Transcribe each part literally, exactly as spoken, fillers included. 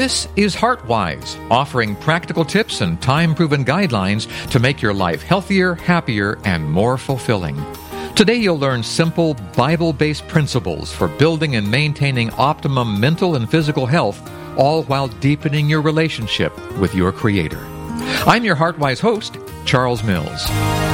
This is HeartWise, offering practical tips and time-proven guidelines to make your life healthier, happier, and more fulfilling. Today you'll learn simple, Bible-based principles for building and maintaining optimum mental and physical health, all while deepening your relationship with your Creator. I'm your HeartWise host, Charles Mills.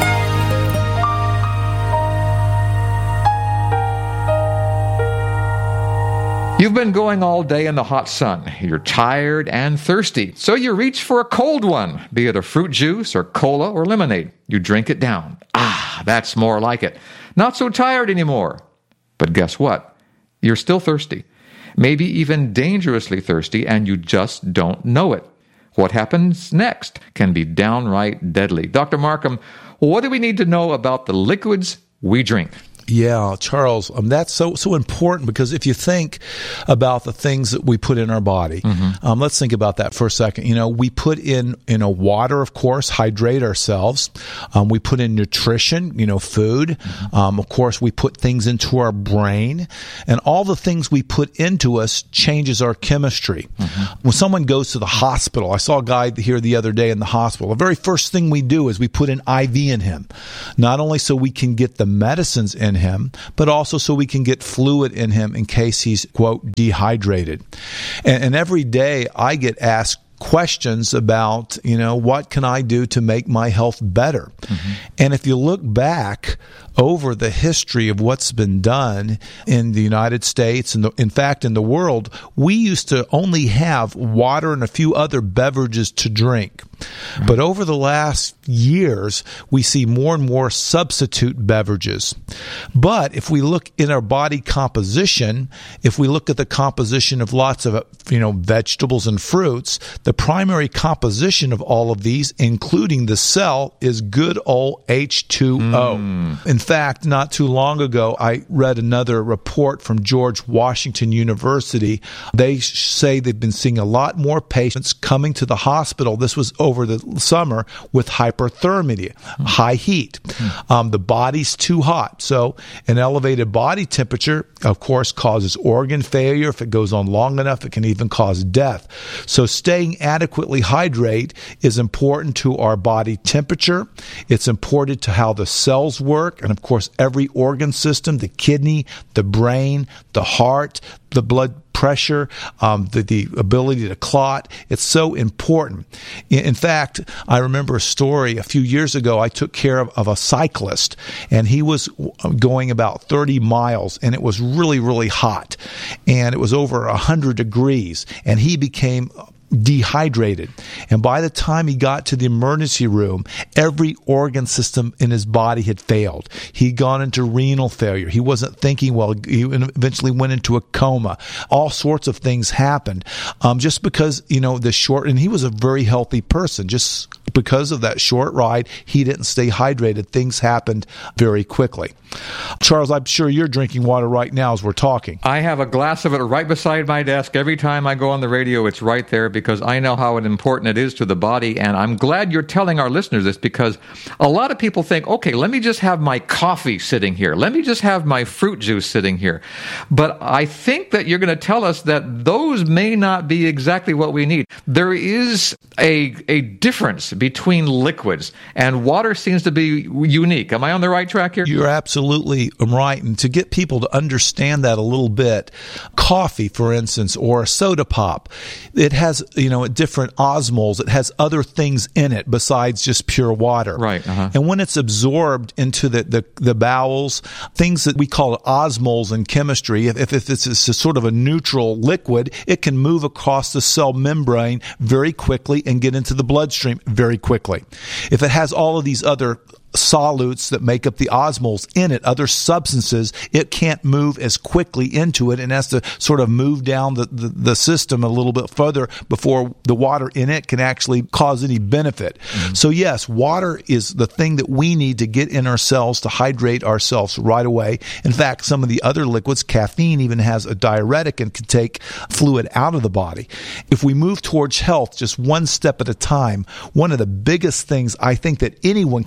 You've been going all day in the hot sun. You're tired and thirsty, so you reach for a cold one, be it a fruit juice or cola or lemonade. You drink it down. Ah, that's more like it. Not so tired anymore. But guess what? You're still thirsty. Maybe even dangerously thirsty, and you just don't know it. What happens next can be downright deadly. Doctor Markham, what do we need to know about the liquids we drink? Yeah, Charles, um, that's so so important, because if you think about the things that we put in our body, mm-hmm. um, let's think about that for a second. You know, we put in, you know, water, of course, hydrate ourselves. Um, we put in nutrition, you know, food. Mm-hmm. Um, of course, we put things into our brain. And all the things we put into us changes our chemistry. Mm-hmm. When someone goes to the hospital, I saw a guy here the other day in the hospital. The very first thing we do is we put an I V in him, not only so we can get the medicines in him, but also so we can get fluid in him in case he's, quote, dehydrated. And, and every day I get asked questions about, you know, what can I do to make my health better? Mm-hmm. And if you look back over the history of what's been done in the United States, and in fact in the world, we used to only have water and a few other beverages to drink. Right. But over the last years, we see more and more substitute beverages. But if we look in our body composition, if we look at the composition of lots of, you know, vegetables and fruits, the primary composition of all of these, including the cell, is good old H two O. Mm. In fact, not too long ago, I read another report from George Washington University. They say they've been seeing a lot more patients coming to the hospital. This was over the summer with hyperthermia, mm. high heat. Mm. Um, the body's too hot. So an elevated body temperature, of course, causes organ failure. If it goes on long enough, it can even cause death. So staying adequately hydrated is important to our body temperature. It's important to how the cells work. And of course, every organ system, the kidney, the brain, the heart, the blood pressure, um, the, the ability to clot. It's so important. In, in fact, I remember a story a few years ago. I took care of, of a cyclist, and he was going about thirty miles, and it was really, really hot, and it was over one hundred degrees, and he became dehydrated. And by the time he got to the emergency room, every organ system in his body had failed. He'd gone into renal failure. He wasn't thinking well. He eventually went into a coma. All sorts of things happened um, just because, you know, the short, and he was a very healthy person. Just because of that short ride, he didn't stay hydrated. Things happened very quickly. Charles, I'm sure you're drinking water right now as we're talking. I have a glass of it right beside my desk. Every time I go on the radio, it's right there, because I know how important it is to the body. And I'm glad you're telling our listeners this, because a lot of people think, okay, let me just have my coffee sitting here. Let me just have my fruit juice sitting here. But I think that you're going to tell us that those may not be exactly what we need. There is a, a difference between liquids, and water seems to be unique. Am I on the right track here? You're absolutely right. And to get people to understand that a little bit, coffee, for instance, or a soda pop, it has, you know, different osmoles. It has other things in it besides just pure water. Right. Uh-huh. And when it's absorbed into the, the, the bowels, things that we call osmoles in chemistry, if, if it's a sort of a neutral liquid, it can move across the cell membrane very quickly and get into the bloodstream very quickly. If it has all of these other solutes that make up the osmoles in it, other substances, it can't move as quickly into it and has to sort of move down the, the, the system a little bit further before the water in it can actually cause any benefit. Mm-hmm. So yes, water is the thing that we need to get in our cells to hydrate ourselves right away. In fact, some of the other liquids, caffeine even has a diuretic and can take fluid out of the body. If we move towards health just one step at a time, one of the biggest things I think that anyone can do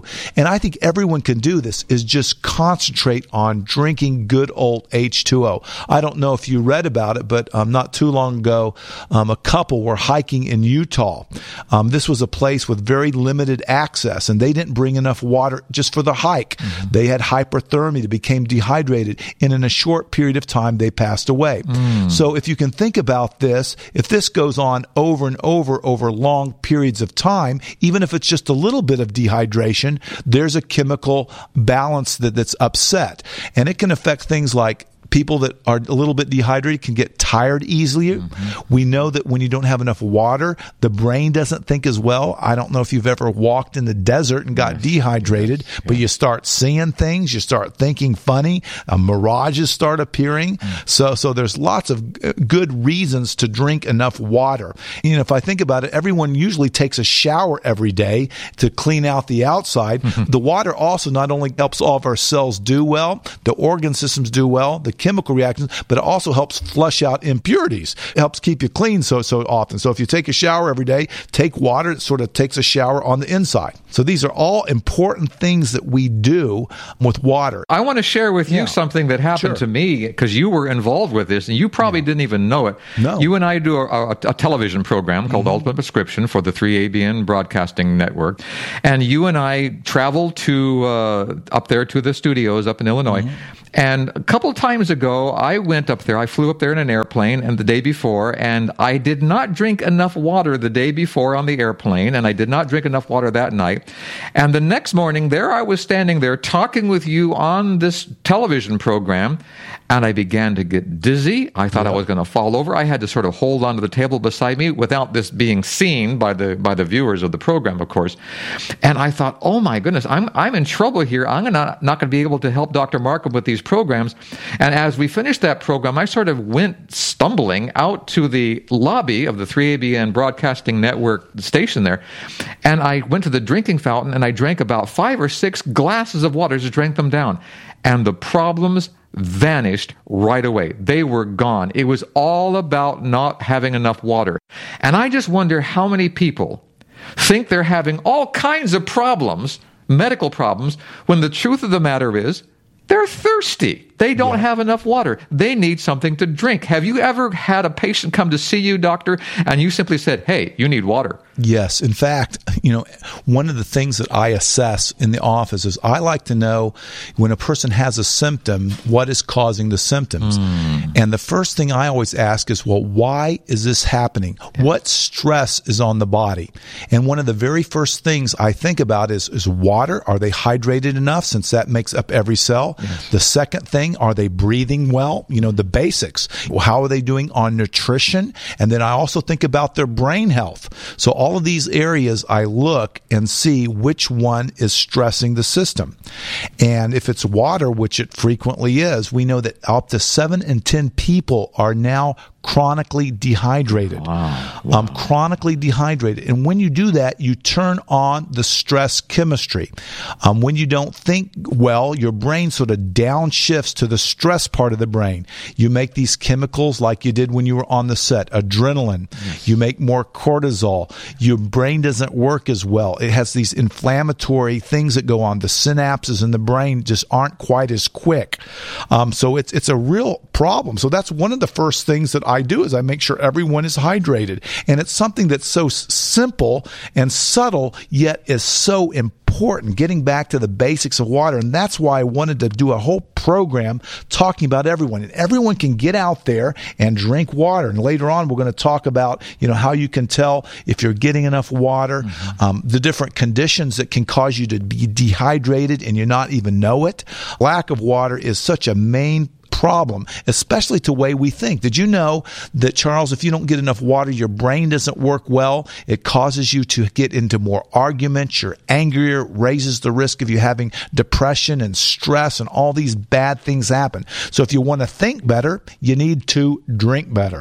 And I think everyone can do this, is just concentrate on drinking good old H two O. I don't know if you read about it, but um, not too long ago, um, a couple were hiking in Utah. Um, this was a place with very limited access, and they didn't bring enough water just for the hike. Mm-hmm. They had hyperthermia, they became dehydrated, and in a short period of time, they passed away. Mm. So if you can think about this, if this goes on over and over over long periods of time, even if it's just a little bit of dehydration, there's a chemical balance that, that's upset. And it can affect things like people that are a little bit dehydrated can get tired easily. Mm-hmm. We know that when you don't have enough water, the brain doesn't think as well. I don't know if you've ever walked in the desert and got yes. dehydrated, yes. but you start seeing things, you start thinking funny, uh, mirages start appearing. Mm-hmm. So, so there's lots of g- good reasons to drink enough water. You know, if I think about it, everyone usually takes a shower every day to clean out the outside. Mm-hmm. The water also not only helps all of our cells do well, the organ systems do well, the chemical reactions, but it also helps flush out impurities. It helps keep you clean so so often. So if you take a shower every day, take water, it sort of takes a shower on the inside. So these are all important things that we do with water. I want to share with you yeah. something that happened Sure. to me, because you were involved with this, and you probably yeah. didn't even know it. No. You and I do a, a, a television program called mm-hmm. Ultimate Prescription for the three A B N Broadcasting Network, and you and I traveled to uh, up there to the studios up in Illinois. Mm-hmm. And a couple of times ago, I went up there. I flew up there in an airplane, and the day before, and I did not drink enough water the day before on the airplane, and I did not drink enough water that night. And the next morning, there I was standing there talking with you on this television program, and I began to get dizzy. I thought yeah. I was going to fall over. I had to sort of hold onto the table beside me without this being seen by the by the viewers of the program, of course. And I thought, oh my goodness, I'm I'm in trouble here. I'm not not going to be able to help Doctor Markham with these programs. And as we finished that program, I sort of went stumbling out to the lobby of the three A B N Broadcasting Network station there, and I went to the drinking fountain and I drank about five or six glasses of water, just drank them down. And the problems vanished right away. They were gone. It was all about not having enough water. And I just wonder how many people think they're having all kinds of problems, medical problems, when the truth of the matter is they're thirsty. They don't yeah. have enough water. They need something to drink. Have you ever had a patient come to see you, doctor, and you simply said, hey, you need water? Yes. In fact, you know, one of the things that I assess in the office is I like to know when a person has a symptom, what is causing the symptoms. Mm. And the first thing I always ask is, well, why is this happening? Yeah. What stress is on the body? And one of the very first things I think about is, is water. Are they hydrated enough, since that makes up every cell? Yes. The second thing, are they breathing well? You know, the basics. How are they doing on nutrition? And then I also think about their brain health. So all of these areas I look and see which one is stressing the system. And if it's water, which it frequently is, we know that up to seven in ten people are now chronically dehydrated. Wow. Wow. Um, chronically dehydrated. And when you do that, you turn on the stress chemistry. Um, when you don't think well, your brain sort of downshifts to the stress part of the brain. You make these chemicals like you did when you were on the set, adrenaline. Yes. You make more cortisol. Your brain doesn't work as well. It has these inflammatory things that go on. The synapses in the brain just aren't quite as quick. Um, so it's it's a real problem. So that's one of the first things that I do is I make sure everyone is hydrated. And it's something that's so s- simple and subtle, yet is so important, getting back to the basics of water. And that's why I wanted to do a whole program talking about everyone. And everyone can get out there and drink water. And later on, we're going to talk about, you know, how you can tell if you're getting enough water, mm-hmm. um, the different conditions that can cause you to be dehydrated and you not even know it. Lack of water is such a main problem, especially to the way we think. Did you know that, Charles, if you don't get enough water, your brain doesn't work well? It causes you to get into more arguments. You're angrier, raises the risk of you having depression and stress, and all these bad things happen. So if you want to think better, you need to drink better.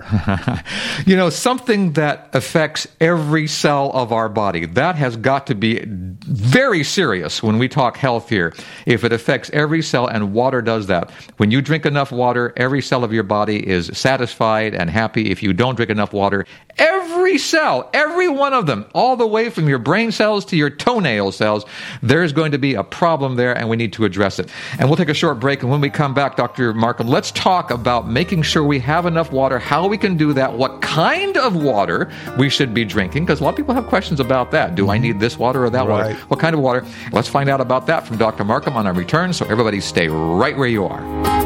You know, something that affects every cell of our body, that has got to be very serious when we talk health here. If it affects every cell, and water does that. When you drink enough enough water, every cell of your body is satisfied and happy. If you don't drink enough water, every cell, every one of them, all the way from your brain cells to your toenail cells, there's going to be a problem there, and we need to address it. And we'll take a short break, and when we come back, Doctor Markham, let's talk about making sure we have enough water, how we can do that, what kind of water we should be drinking, because a lot of people have questions about that. Do I need this water or that Right. water? What kind of water? Let's find out about that from Doctor Markham on our return, so everybody stay right where you are.